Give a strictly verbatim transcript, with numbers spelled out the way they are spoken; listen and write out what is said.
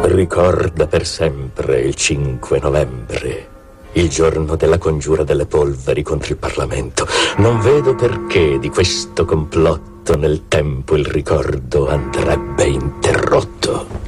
Ricorda per sempre il cinque novembre, il giorno della congiura delle polveri contro il Parlamento. Non vedo perché di questo complotto nel tempo il ricordo andrebbe interrotto.